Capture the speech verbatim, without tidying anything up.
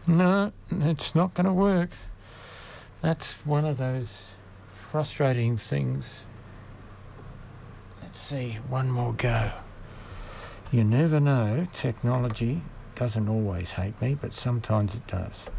No, it's not going to work. That's one of those frustrating things. Let's see, one more go. You never know. Technology doesn't always hate me, but sometimes it does.